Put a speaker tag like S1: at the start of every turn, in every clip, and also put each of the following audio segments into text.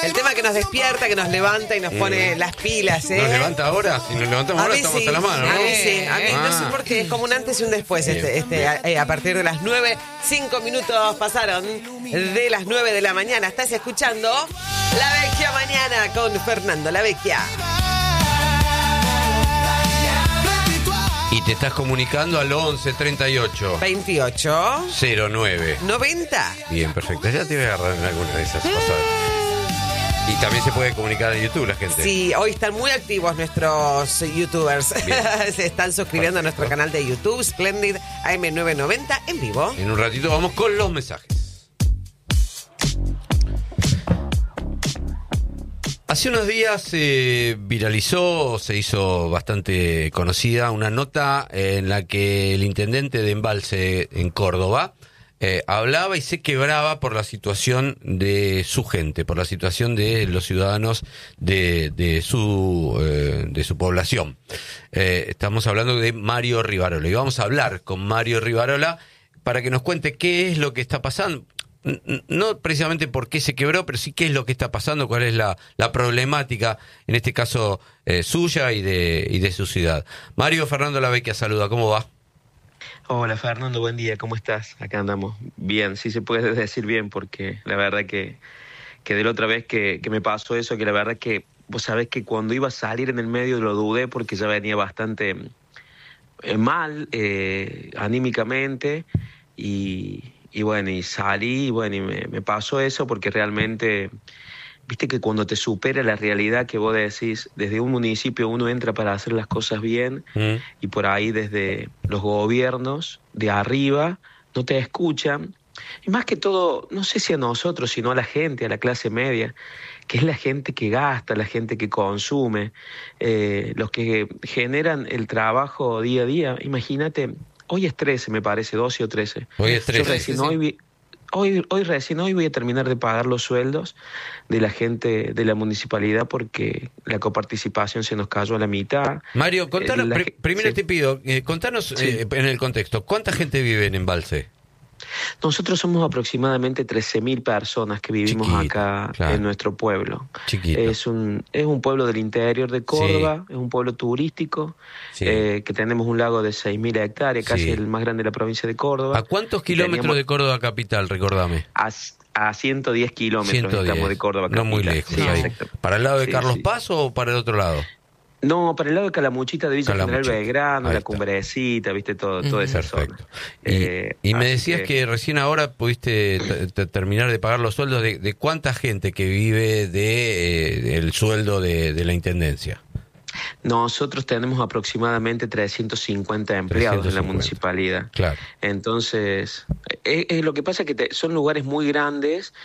S1: El tema que nos despierta, que nos levanta y nos pone las pilas, ¿eh?
S2: ¿Nos levanta ahora? Si nos levantamos ahora estamos
S1: sí,
S2: a la mano, ¿no?
S1: A mí sí, a mí no sé por qué, es como un antes y un después. A partir de las 9, 5 minutos pasaron de las 9 de la mañana. Estás escuchando La Vecchia Mañana con Fernando La Vecchia.
S2: Y te estás comunicando al 11 38
S1: 28
S2: 09
S1: 90.
S2: Bien, perfecto. Ya te voy a agarrar en alguna de esas cosas. Y también se puede comunicar en YouTube la gente.
S1: Sí, hoy están muy activos nuestros youtubers. Se están suscribiendo a nuestro canal de YouTube, Splendid AM990 en vivo.
S2: En un ratito vamos con los mensajes. Hace unos días se viralizó, se hizo bastante conocida una nota en la que el intendente de Embalse en Córdoba hablaba y se quebraba por la situación de su gente, por la situación de los ciudadanos de su población. Estamos hablando de Mario Rivarola y vamos a hablar con Mario Rivarola para que nos cuente qué es lo que está pasando. No precisamente por qué se quebró, pero sí qué es lo que está pasando, cuál es la problemática, en este caso suya y de su ciudad. Mario, Fernando La Vecchia saluda, ¿cómo va?
S3: Hola Fernando, buen día, ¿cómo estás? Acá andamos bien, sí se puede decir bien, porque la verdad que de la otra vez que me pasó eso, que la verdad que vos sabés que cuando iba a salir en el medio lo dudé porque ya venía bastante mal anímicamente y bueno, y salí y bueno, y me pasó eso porque realmente, viste que cuando te supera la realidad que vos decís, desde un municipio uno entra para hacer las cosas bien y por ahí desde los gobiernos de arriba no te escuchan. Y más que todo, no sé si a nosotros, sino a la gente, a la clase media, que es la gente que gasta, la gente que consume, los que generan el trabajo día a día. Imagínate, hoy es 13, me parece, 12 o 13.
S2: Hoy es 13.
S3: Yo recién hoy voy a terminar de pagar los sueldos de la gente de la municipalidad porque la coparticipación se nos cayó a la mitad.
S2: Mario, contanos, primero
S3: sí.
S2: te pido, contanos
S3: Sí.
S2: en el contexto, ¿cuánta gente vive en Embalse?
S3: Nosotros somos aproximadamente 13.000 personas que vivimos
S2: Chiquito,
S3: acá
S2: claro.
S3: en nuestro pueblo.
S2: Chiquito.
S3: Es un pueblo del interior de Córdoba, es un pueblo turístico,
S2: Sí.
S3: que tenemos un lago de 6.000 hectáreas, casi
S2: Sí.
S3: el más grande de la provincia de Córdoba.
S2: ¿A cuántos kilómetros de Córdoba capital, recordame?
S3: A 110 kilómetros
S2: 110.
S3: estamos de Córdoba
S2: No
S3: capital.
S2: muy lejos.
S3: Sí,
S2: Ahí.
S3: exacto.
S2: ¿Para el lado de
S3: Sí,
S2: Carlos
S3: sí.
S2: Paz o para el otro lado?
S3: No, para el lado de Calamuchita, de Villa General
S2: Calamuchita.
S3: Belgrano,
S2: Ahí
S3: la
S2: está.
S3: Cumbrecita, viste, toda esa zona.
S2: Perfecto. Y me
S3: así
S2: decías que recién ahora pudiste terminar de pagar los sueldos de cuánta gente que vive del sueldo de la intendencia.
S3: Nosotros tenemos aproximadamente 350 empleados en la
S2: 350.
S3: municipalidad.
S2: Claro.
S3: Entonces, lo que pasa es que son lugares muy grandes,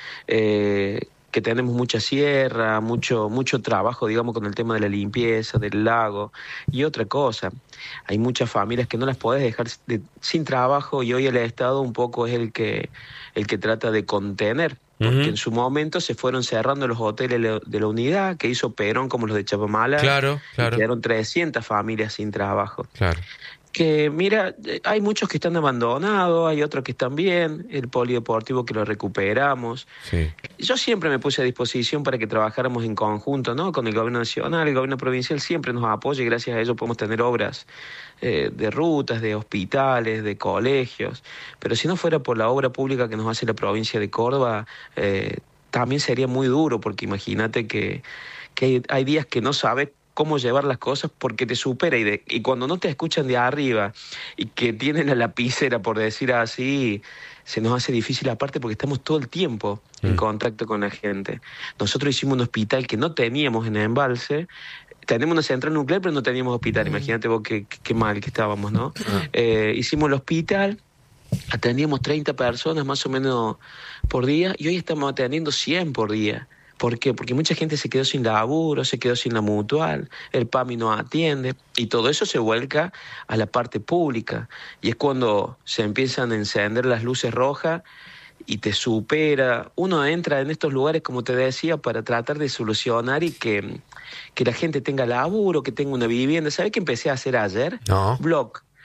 S3: que tenemos mucha sierra, mucho trabajo, digamos, con el tema de la limpieza, del lago. Y otra cosa, hay muchas familias que no las podés dejar sin trabajo y hoy el Estado un poco es el que trata de contener. Porque en su momento se fueron cerrando los hoteles de la unidad, que hizo Perón como los de Chapamala.
S2: Claro.
S3: Y quedaron 300 familias sin trabajo.
S2: Claro.
S3: Que mira, hay muchos que están abandonados, hay otros que están bien, el polideportivo que lo recuperamos.
S2: Sí.
S3: Yo siempre me puse a disposición para que trabajáramos en conjunto, ¿no? Con el gobierno nacional, el gobierno provincial siempre nos apoya y gracias a ello podemos tener obras de rutas, de hospitales, de colegios. Pero si no fuera por la obra pública que nos hace la provincia de Córdoba, también sería muy duro, porque imagínate que hay días que no sabes cómo llevar las cosas porque te supera y cuando no te escuchan de arriba y que tienen la lapicera, por decir así, se nos hace difícil aparte porque estamos todo el tiempo en contacto con la gente. Nosotros hicimos un hospital que no teníamos en Embalse, tenemos una central nuclear pero no teníamos hospital, imagínate vos qué mal que estábamos, ¿no? Hicimos el hospital, atendíamos 30 personas más o menos por día y hoy estamos atendiendo 100 por día. ¿Por qué? Porque mucha gente se quedó sin laburo, se quedó sin la mutual, el PAMI no atiende, y todo eso se vuelca a la parte pública. Y es cuando se empiezan a encender las luces rojas y te supera. Uno entra en estos lugares, como te decía, para tratar de solucionar y que la gente tenga laburo, que tenga una vivienda. ¿Sabés qué empecé a hacer ayer?
S2: No.
S3: Blog.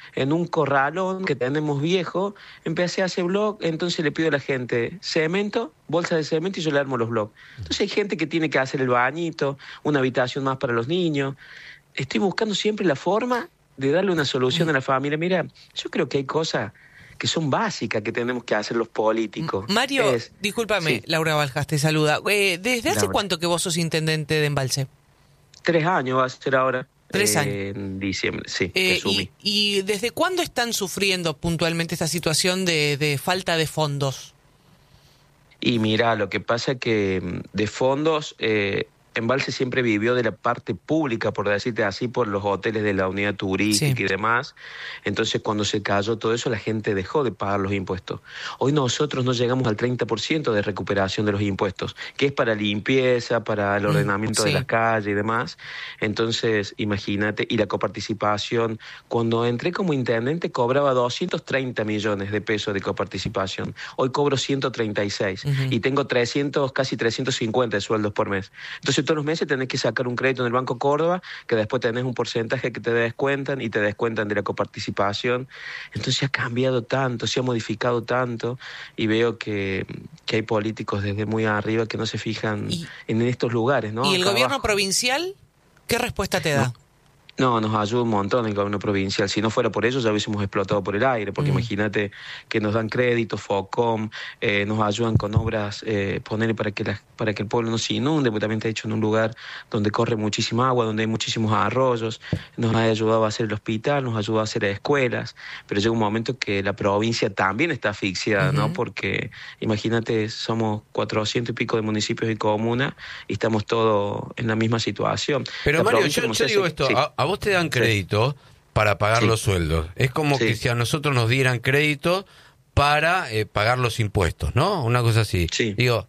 S3: en un corralón que tenemos viejo, empecé a hacer blog, entonces le pido a la gente cemento, bolsa de cemento y yo le armo los blogs. Entonces hay gente que tiene que hacer el bañito, una habitación más para los niños. Estoy buscando siempre la forma de darle una solución a la familia. Mira, yo creo que hay cosas que son básicas que tenemos que hacer los políticos.
S4: Mario, discúlpame, sí. Laura Baljas te saluda. ¿Desde hace cuánto que vos sos intendente de Embalse?
S3: 3 años va a ser ahora.
S4: 3 años.
S3: En diciembre, sí.
S4: ¿Y desde cuándo están sufriendo puntualmente esta situación de falta de fondos?
S3: Y mira, lo que pasa es que de fondos... Embalse siempre vivió de la parte pública, por decirte así, por los hoteles de la unidad turística y demás. Entonces, cuando se cayó todo eso, la gente dejó de pagar los impuestos. Hoy nosotros no llegamos al 30% de recuperación de los impuestos, que es para limpieza, para el ordenamiento de las calles y demás. Entonces, imagínate, y la coparticipación. Cuando entré como intendente, cobraba 230 millones de pesos de coparticipación. Hoy cobro 136 y tengo 300, casi 350 de sueldos por mes. Entonces, todos los meses tenés que sacar un crédito en el Banco Córdoba, que después tenés un porcentaje que te descuentan y te descuentan de la coparticipación. Entonces ha cambiado tanto, se ha modificado tanto y veo que hay políticos desde muy arriba que no se fijan en estos lugares, ¿no?
S4: ¿Y el gobierno provincial qué respuesta te da?
S3: No, nos ayuda un montón el gobierno provincial. Si no fuera por eso, ya hubiésemos explotado por el aire, porque imagínate que nos dan créditos, FOCOM, nos ayudan con obras, ponerle para que el pueblo no se inunde, porque también está hecho en un lugar donde corre muchísima agua, donde hay muchísimos arroyos. Nos ha ayudado a hacer el hospital, nos ha ayudado a hacer escuelas, pero llega un momento que la provincia también está asfixiada, ¿no? Porque imagínate, somos 400 y pico de municipios y comunas y estamos todos en la misma situación.
S2: Pero Mario, yo digo esto, sí. A vos te dan crédito para pagar los sueldos. Es como que si a nosotros nos dieran crédito para pagar los impuestos, ¿no? Una cosa así. Digo,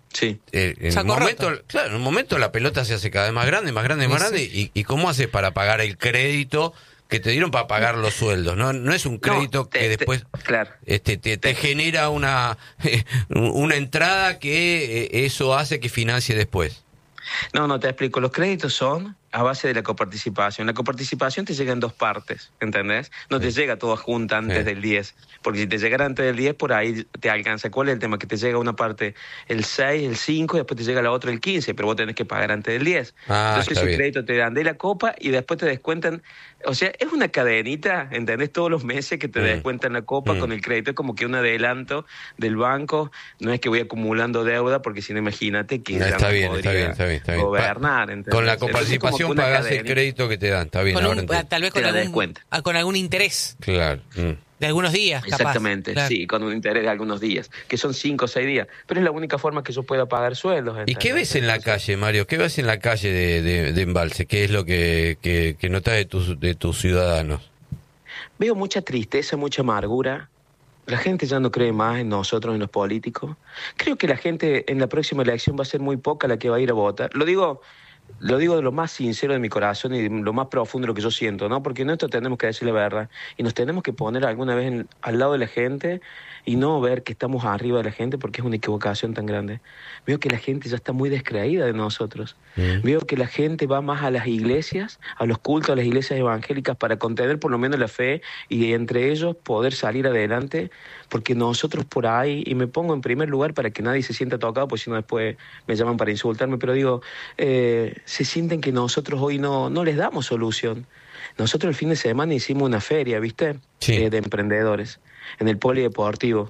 S2: en un momento la pelota se hace cada vez más grande, más grande, más grande. ¿Y cómo haces para pagar el crédito que te dieron para pagar los sueldos? No es un crédito que después te genera una entrada que eso hace que financie después.
S3: No, te explico. Los créditos son a base de la coparticipación. La coparticipación te llega en 2 partes, ¿entendés? No te llega toda junta antes del 10, porque si te llegara antes del 10, por ahí te alcanza. ¿Cuál es el tema? Que te llega una parte el 6, el 5, y después te llega la otra el 15, pero vos tenés que pagar antes del 10. Entonces ese crédito te dan de la copa y después te descuentan. O sea, es una cadenita, ¿entendés? Todos los meses que te descuentan la copa con el crédito. Es como que un adelanto del banco. No es que voy acumulando deuda, porque si no, imagínate que ya
S2: está
S3: no
S2: bien,
S3: podría gobernar.
S2: Con la coparticipación pagás el crédito que te dan, está bien.
S4: Tal vez con algún interés.
S2: Claro.
S4: De algunos días, capaz.
S3: Exactamente,
S4: claro.
S3: Sí, con un interés de algunos días, que son 5 o 6 días. Pero es la única forma que yo pueda pagar sueldos.
S2: ¿Y qué ves en la calle, Mario? ¿Qué ves en la calle de Embalse? ¿Qué es lo que notas de tus ciudadanos?
S3: Veo mucha tristeza, mucha amargura. La gente ya no cree más en nosotros, en los políticos. Creo que la gente en la próxima elección va a ser muy poca la que va a ir a votar. Lo digo de lo más sincero de mi corazón y de lo más profundo de lo que yo siento, ¿no? Porque en esto tenemos que decir la verdad y nos tenemos que poner alguna vez al lado de la gente y no ver que estamos arriba de la gente, porque es una equivocación tan grande. Veo que la gente ya está muy descreída de nosotros. Veo que la gente va más a las iglesias, a los cultos, a las iglesias evangélicas para contener por lo menos la fe y entre ellos poder salir adelante, porque nosotros por ahí, y me pongo en primer lugar para que nadie se sienta tocado, porque si no después me llaman para insultarme, pero digo, se sienten que nosotros hoy no les damos solución. Nosotros el fin de semana hicimos una feria, ¿viste? De emprendedores en el polideportivo.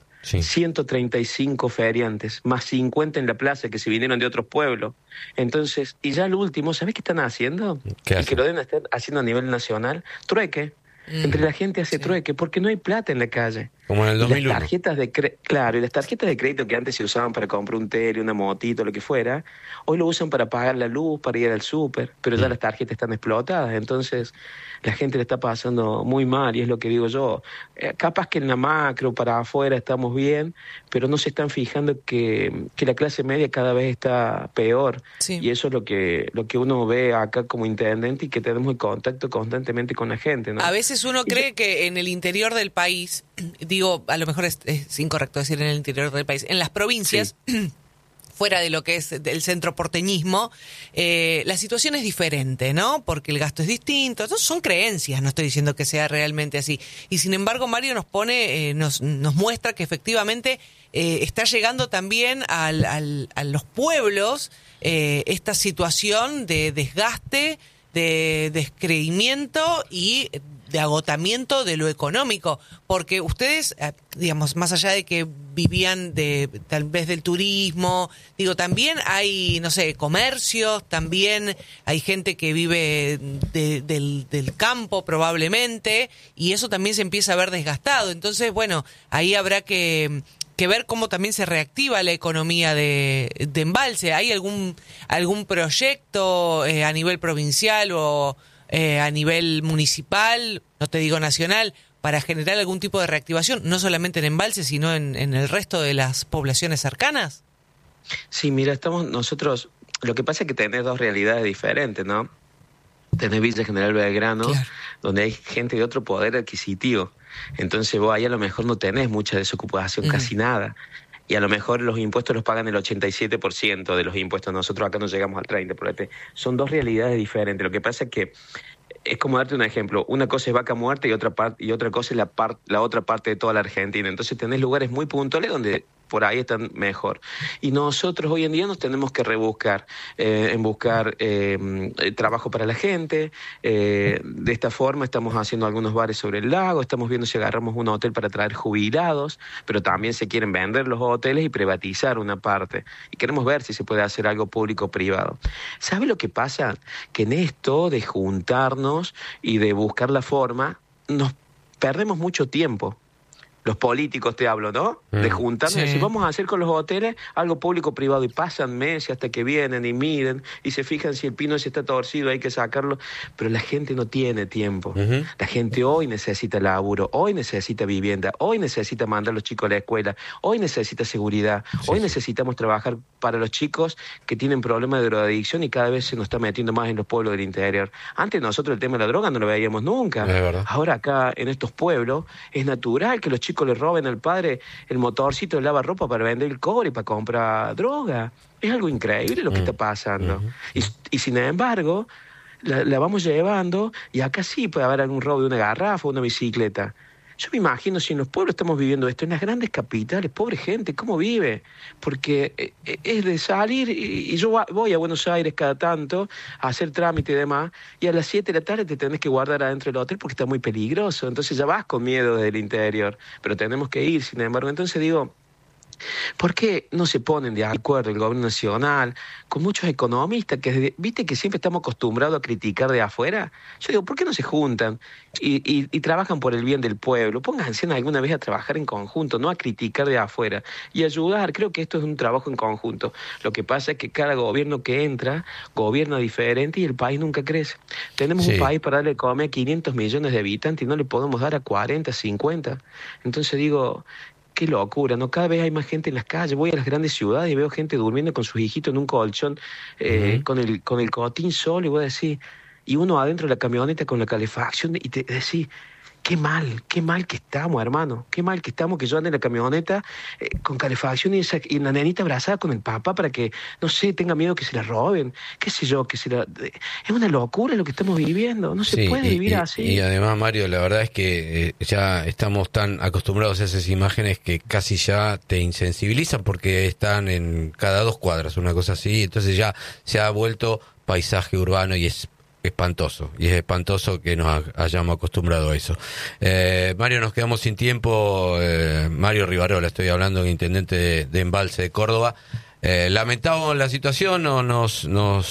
S3: 135 feriantes, más 50 en la plaza que se vinieron de otros pueblos. Entonces, y ya al último, ¿sabés qué están haciendo?
S2: ¿Qué hacen?
S3: Y que lo deben estar haciendo a nivel nacional. Trueque. Entre la gente hace trueque, porque no hay plata en la calle.
S2: Como en el 2001.
S3: Y las tarjetas y las tarjetas de crédito que antes se usaban para comprar un tele, una motito, lo que fuera, hoy lo usan para pagar la luz, para ir al súper, pero ya las tarjetas están explotadas. Entonces la gente le está pasando muy mal, y es lo que digo yo. Capaz que en la macro, para afuera, estamos bien, pero no se están fijando que la clase media cada vez está peor. Y eso es lo que uno ve acá como intendente, y que tenemos el contacto constantemente con la gente, ¿no?
S4: A veces uno cree que en el interior del país, digo, a lo mejor es incorrecto decir en el interior del país, en las provincias fuera de lo que es el centro porteñismo, la situación es diferente, ¿no? Porque el gasto es distinto. Entonces son creencias, no estoy diciendo que sea realmente así. Y sin embargo, Mario nos pone, nos muestra que efectivamente está llegando también a los pueblos esta situación de desgaste, de descreimiento y de agotamiento de lo económico, porque ustedes, digamos, más allá de que vivían tal vez del turismo, digo, también hay, no sé, comercios, también hay gente que vive del campo probablemente, y eso también se empieza a ver desgastado. Entonces, bueno, ahí habrá que ver cómo también se reactiva la economía de Embalse. ¿Hay algún proyecto a nivel provincial o a nivel municipal, no te digo nacional, para generar algún tipo de reactivación, no solamente en Embalse, sino en el resto de las poblaciones cercanas?
S3: Sí, mira, nosotros, lo que pasa es que tenés dos realidades diferentes, ¿no? Tenés Villa General Belgrano, claro, donde hay gente de otro poder adquisitivo. Entonces vos ahí a lo mejor no tenés mucha desocupación, casi nada. Y a lo mejor los impuestos los pagan el 87% de los impuestos. Nosotros acá no llegamos al 30%. Son dos realidades diferentes. Lo que pasa es que es como darte un ejemplo. Una cosa es Vaca Muerta y otra cosa es la otra parte de toda la Argentina. Entonces tenés lugares muy puntuales donde por ahí están mejor. Y nosotros hoy en día nos tenemos que rebuscar, en buscar trabajo para la gente. De esta forma estamos haciendo algunos bares sobre el lago, estamos viendo si agarramos un hotel para traer jubilados, pero también se quieren vender los hoteles y privatizar una parte. Y queremos ver si se puede hacer algo público-privado. ¿Sabe lo que pasa? Que en esto de juntarnos y de buscar la forma, nos perdemos mucho tiempo. Los políticos te hablo, ¿no? De juntarnos, sí, y decir, vamos a hacer con los hoteles algo público-privado, y pasan meses hasta que vienen y miden y se fijan si el pino se está torcido, hay que sacarlo, pero la gente no tiene tiempo. La gente hoy necesita laburo, hoy necesita vivienda, hoy necesita mandar a los chicos a la escuela, hoy necesita seguridad, hoy necesitamos trabajar para los chicos que tienen problemas de drogadicción y cada vez se nos está metiendo más en los pueblos del interior. Antes nosotros el tema de la droga no lo veíamos nunca. Ahora acá en estos pueblos es natural que los chicos le roben al padre el motorcito de lavarropa para vender el cobre y para comprar droga. Es algo increíble lo que está pasando. Y sin embargo, la vamos llevando, y acá sí puede haber algún robo de una garrafa o una bicicleta. Yo me imagino si en los pueblos estamos viviendo esto, en las grandes capitales, pobre gente, ¿cómo vive? Porque es de salir, y yo voy a Buenos Aires cada tanto a hacer trámite y demás, y a las 7 de la tarde te tenés que guardar adentro del hotel porque está muy peligroso, entonces ya vas con miedo desde el interior, pero tenemos que ir, sin embargo. Entonces digo, ¿por qué no se ponen de acuerdo el gobierno nacional con muchos economistas que, viste que siempre estamos acostumbrados a criticar de afuera? Yo digo, ¿por qué no se juntan y trabajan por el bien del pueblo? Pónganse alguna vez a trabajar en conjunto, no a criticar de afuera, y ayudar. Creo que esto es un trabajo en conjunto. Lo que pasa es que cada gobierno que entra gobierna diferente y el país nunca crece. Tenemos un país para darle de comer a 500 millones de habitantes y no le podemos dar a 40, 50. Entonces digo, qué locura, ¿no? Cada vez hay más gente en las calles. Voy a las grandes ciudades y veo gente durmiendo con sus hijitos en un colchón, con el cotín solo, y voy a decir, y uno adentro de la camioneta con la calefacción, y te decís, qué mal que estamos, hermano, qué mal que estamos, que yo ande en la camioneta con calefacción y la nenita abrazada con el papá para que, no sé, tenga miedo que se la roben, qué sé yo, es una locura lo que estamos viviendo, no se puede vivir así.
S2: Y además, Mario, la verdad es que ya estamos tan acostumbrados a esas imágenes que casi ya te insensibilizan porque están en cada 2 cuadras, una cosa así, entonces ya se ha vuelto paisaje urbano y es espantoso, y es espantoso que nos hayamos acostumbrado a eso. Mario, nos quedamos sin tiempo. Mario Rivarola, estoy hablando, intendente de Embalse de Córdoba. Lamentamos la situación, nos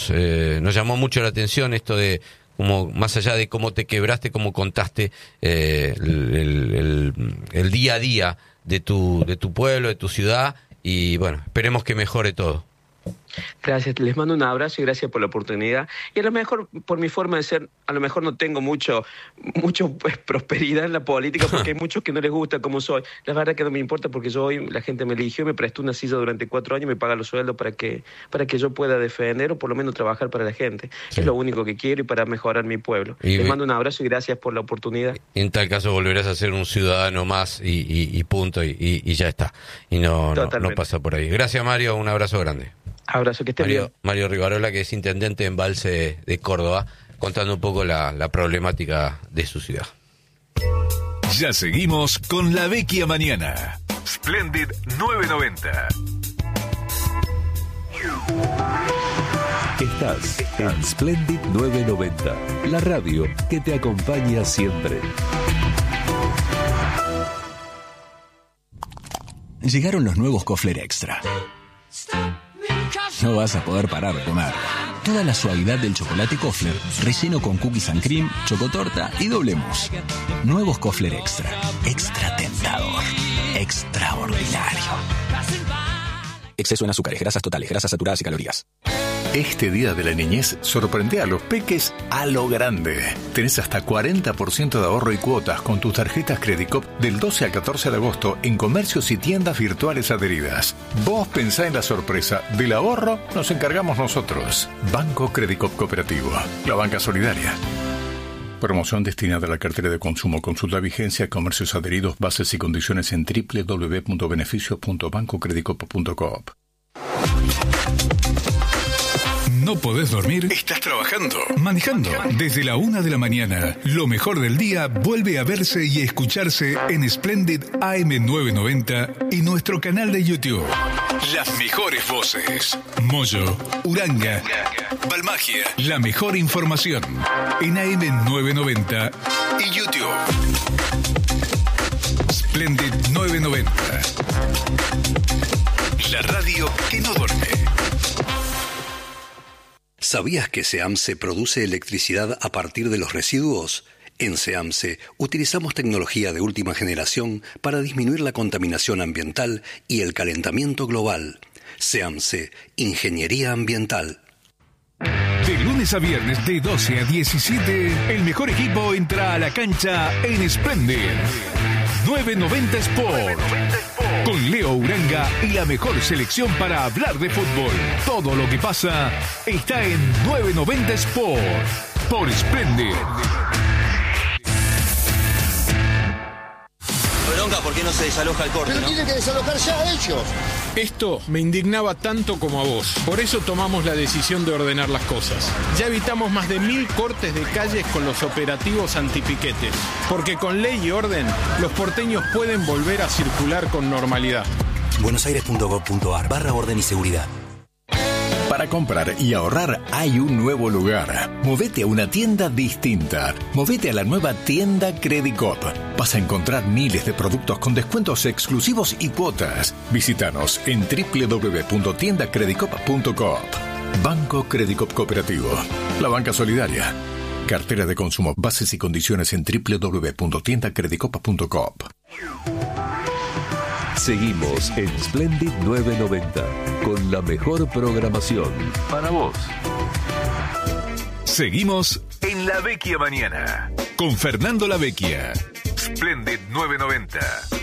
S2: llamó mucho la atención esto de, como más allá de cómo te quebraste, cómo contaste el día a día de tu pueblo, de tu ciudad, y bueno, esperemos que mejore todo.
S3: Gracias, les mando un abrazo y gracias por la oportunidad. Y a lo mejor, por mi forma de ser, a lo mejor no tengo mucho pues, prosperidad en la política, porque hay muchos que no les gusta como soy. La verdad que no me importa, porque yo hoy, la gente me eligió, me prestó una silla durante 4 años, me paga los sueldos para que yo pueda defender o por lo menos trabajar para la gente. Sí. Es lo único que quiero y para mejorar mi pueblo. Les mando un abrazo y gracias por la oportunidad.
S2: En tal caso volverás a ser un ciudadano más y punto, y ya está. Y no pasa por ahí. Gracias, Mario, un abrazo grande.
S3: Abrazo, que esté bien.
S2: Mario Rivarola, que es intendente de Embalse de Córdoba, contando un poco la problemática de su ciudad.
S5: Ya seguimos con La Vecchia Mañana. Splendid 990.
S6: Estás en Splendid 990, la radio que te acompaña siempre.
S7: Llegaron los nuevos Kofler Extra. No vas a poder parar de comer. Toda la suavidad del chocolate Kofler, relleno con cookies and cream, chocotorta y doble mousse. Nuevos Kofler Extra. Extra tentador. Extraordinario. Exceso en azúcares, grasas totales, grasas saturadas y calorías.
S5: Este día de la niñez sorprende a los peques a lo grande. Tenés hasta 40% de ahorro y cuotas con tus tarjetas Credicop del 12 al 14 de agosto en comercios y tiendas virtuales adheridas. Vos pensá en la sorpresa. Del ahorro nos encargamos nosotros. Banco Credicop Cooperativo. La banca solidaria. Promoción destinada a la cartera de consumo. Consulta vigencia, comercios adheridos, bases y condiciones en www.beneficios.bancocredicop.coop. ¿No podés dormir? ¿Estás trabajando? ¿Manejando? Desde la 1 de la mañana, lo mejor del día vuelve a verse y escucharse en Splendid AM990 y nuestro canal de YouTube. Las mejores voces. Moyo, Uranga, Balmagia. La mejor información en AM990 y YouTube. Splendid 990. La radio que no duerme.
S8: ¿Sabías que SEAMSE produce electricidad a partir de los residuos? En SEAMSE utilizamos tecnología de última generación para disminuir la contaminación ambiental y el calentamiento global. SEAMSE, Ingeniería Ambiental.
S5: De lunes a viernes de 12 a 17, el mejor equipo entra a la cancha en Splendid 990 Sport. Con Leo Uranga y la mejor selección para hablar de fútbol. Todo lo que pasa está en 990 Sport por Splendid.
S9: Bronca, ¿por qué no se desaloja el corte?
S10: Pero tienen que desalojar ya ellos.
S11: Esto me indignaba tanto como a vos. Por eso tomamos la decisión de ordenar las cosas. Ya evitamos más de 1000 cortes de calles con los operativos antipiquetes. Porque con ley y orden, los porteños pueden volver a circular con normalidad.
S9: buenosaires.gov.ar/orden y seguridad.
S5: Para comprar y ahorrar hay un nuevo lugar. Movete a una tienda distinta. Movete a la nueva tienda Credicop. Vas a encontrar miles de productos con descuentos exclusivos y cuotas. Visítanos en www.tiendacredicop.coop. Banco Credicop Cooperativo. La banca solidaria. Cartera de consumo. Bases y condiciones en www.tiendacredicop.coop.
S6: Seguimos en Splendid 990 con la mejor programación para vos.
S5: Seguimos en La Vecchia Mañana con Fernando La Vecchia. Splendid 990.